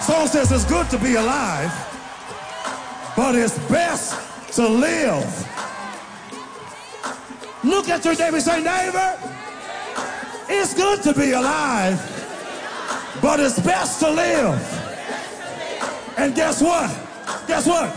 Song says it's good to be alive, but it's best to live. Look at your neighbor and say, neighbor, it's good to be alive, but it's best to live. And guess what? Guess what?